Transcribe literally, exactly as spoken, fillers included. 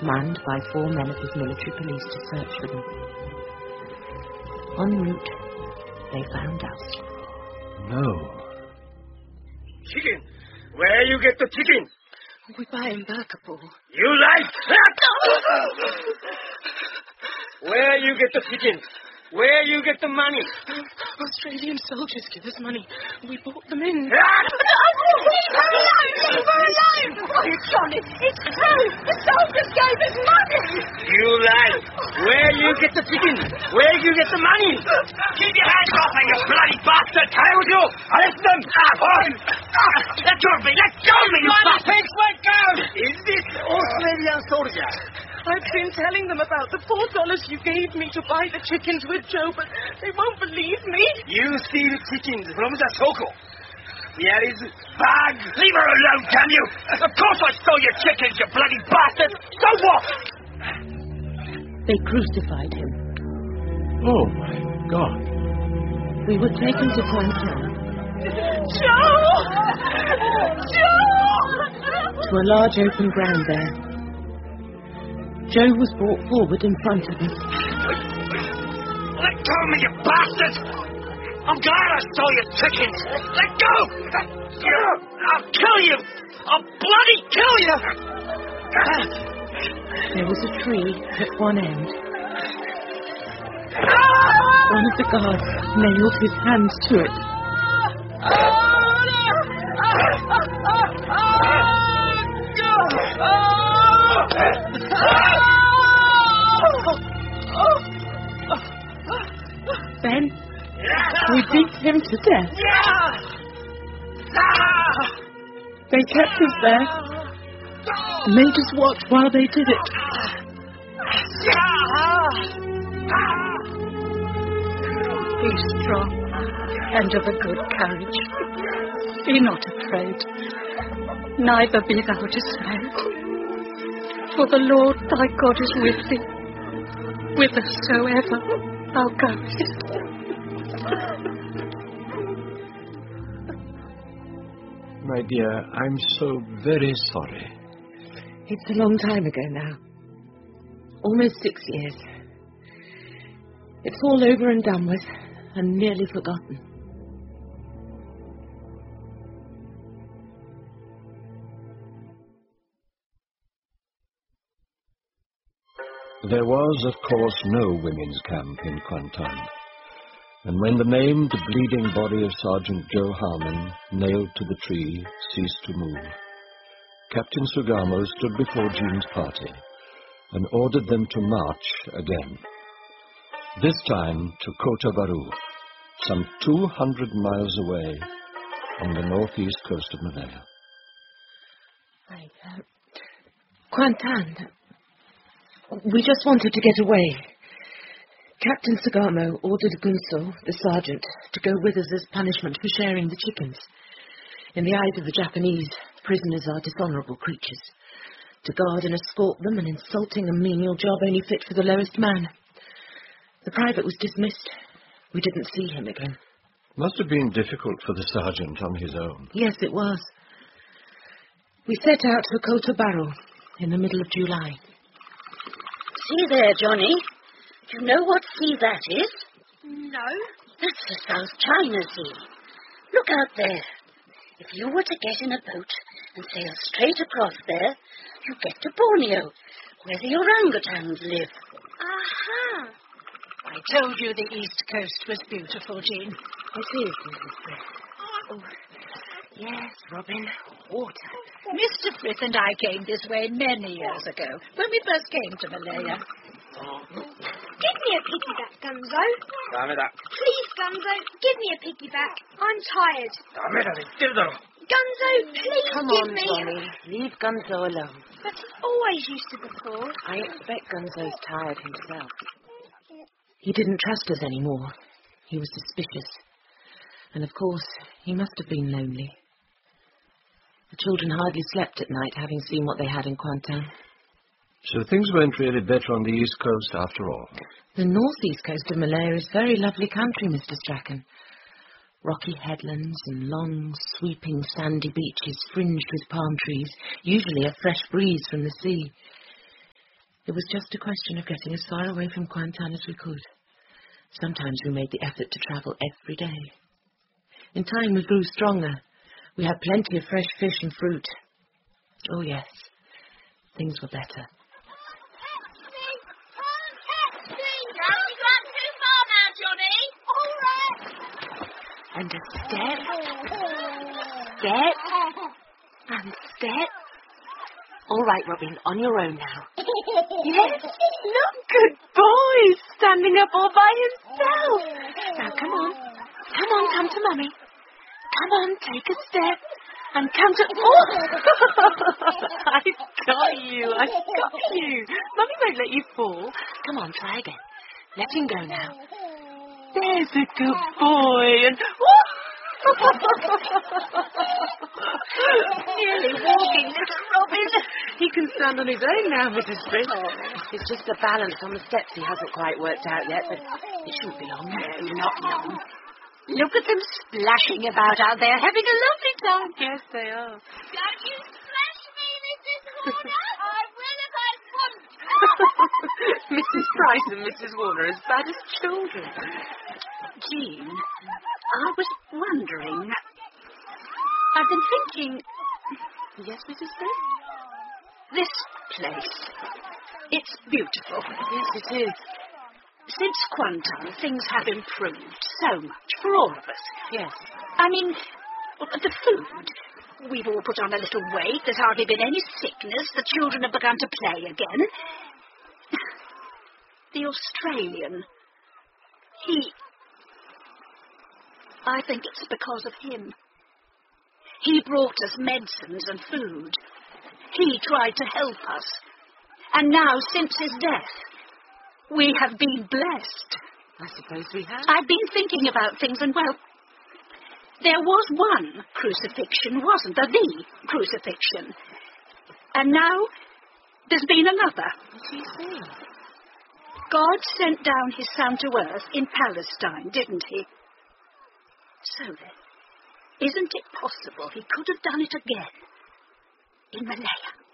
manned by four men of his military police to search for them. En route, they found us. No. Chicken! Where you get the chicken? We buy in Berkapore. You lie! Where you get the chicken? Where you get the money? Australian soldiers give us money. We bought them in. Leave her alone! Leave her alone! Oh, Johnny, it's true! The soldiers gave us money! You lie! Where you get the chicken? Where you get the money? Keep your hands off me, you bloody bastard! Hold you! Arrest them! Ah, hold! Ah, let go of me! Let go of me, you bastard! Let go! Is this Australian soldier? I've been telling them about the four dollars you gave me to buy the chickens with Joe, but they won't believe me. You steal chickens from the Soko. Here is bag. Leave her alone, can you? Of course I stole your chickens, you bloody bastard. So what? They crucified him. Oh, my God. We were taken to Quantan. Joe! Joe! To a large open ground there. Joe was brought forward in front of us. Let go of me, you bastard! I'm glad I stole your chickens! Let go! I'll kill you! I'll bloody kill you! There was a tree at one end. One of the guards nailed his hands to it. Then we beat him to death. They kept us there and made us watch while they did it. Be strong and of a good courage. Be not afraid, neither be thou dismayed. For the Lord thy God is with thee, whithersoever thou goest. My dear, I'm so very sorry. It's a long time ago now. Almost six years. It's all over and done with, and nearly forgotten. There was, of course, no women's camp in Kuantan. And when the maimed, bleeding body of Sergeant Joe Harmon, nailed to the tree, ceased to move, Captain Sugamo stood before Jean's party and ordered them to march again. This time to Kota Baru, some two hundred miles away on the northeast coast of Malaya. I, uh, Kuantan. We just wanted to get away. Captain Sugamo ordered Gunso, the sergeant, to go with us as punishment for sharing the chickens. In the eyes of the Japanese, prisoners are dishonourable creatures. To guard and escort them, an insulting and menial job only fit for the lowest man. The private was dismissed. We didn't see him again. Must have been difficult for the sergeant on his own. Yes, it was. We set out for Kota Baru in the middle of July. See there, Johnny. Do you know what sea that is? No. That's the South China Sea. Look out there. If you were to get in a boat and sail straight across there, you get to Borneo, where the orangutans live. Aha. I told you the East Coast was beautiful, Jean. It is, Missus Frith. Oh, yes, Robin. Water. Mister Frith and I came this way many years ago, when we first came to Malaya. Give me a piggyback, Gunzo. Dameda. Please, Gunzo, give me a piggyback. I'm tired. Dameda, dittiru. Gunzo, please Come give on, me... Johnny. Leave Gunzo alone. But he always used to before. I expect Gunzo's tired himself. He didn't trust us anymore. He was suspicious. And of course, he must have been lonely. The children hardly slept at night, having seen what they had in Kuantan. So things weren't really better on the east coast after all. The northeast coast of Malaya is very lovely country, Mister Strachan. Rocky headlands and long, sweeping sandy beaches fringed with palm trees, usually a fresh breeze from the sea. It was just a question of getting as far away from Kuantan as we could. Sometimes we made the effort to travel every day. In time we grew stronger. We had plenty of fresh fish and fruit. Oh, yes, things were better. And a step, step, and step. All right, Robin, on your own now. Yes, look, good boy, standing up all by himself. Now, come on, come on, come to Mummy. Come on, take a step, and come to... Oh! I got you, I got you. Mummy won't let you fall. Come on, try again. Let him go now. There's a good boy, and... Nearly walking, little Robin. He can stand on his own now, Missus Frisk. It's just the balance on the steps he hasn't quite worked out yet, but it shouldn't be long. No, not long. Look at them splashing about out there, having a lovely time. Yes, they are. Don't you splash me, Missus Warner. I will if I want to. Missus Price and Missus Warner are as bad as children. Jean, I was wondering... I've been thinking... Yes, Missus Frisk? This place, it's beautiful. Yes, it is. Since Kuantan, things have improved so much for all of us. Yes. I mean, the food. We've all put on a little weight. There's hardly been any sickness. The children have begun to play again. The Australian, he... I think it's because of him. He brought us medicines and food. He tried to help us. And now, since his death, we have been blessed. I suppose we have. I've been thinking about things, and, well, there was one crucifixion, wasn't there? The crucifixion. And now, there's been another. What do you say? God sent down his Son to earth in Palestine, didn't he? So then, isn't it possible he could have done it again in Malaya?